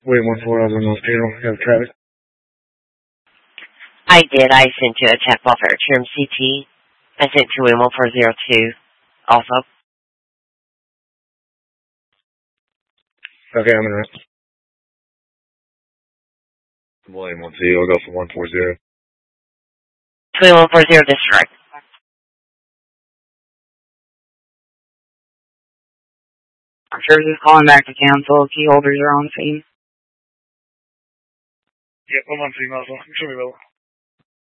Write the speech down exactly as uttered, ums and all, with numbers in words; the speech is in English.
Wait, one four, I was on the payroll. You have traffic? I did. I sent you a check off at your M C T. I sent to him one four zero two also. Okay, I'm in rest. William one two, I'll go for one four zero. Twin one four zero district. I'm sure he's calling back to cancel. Key holders are on scene. Yep, I'm on scene also. Show me, Bill.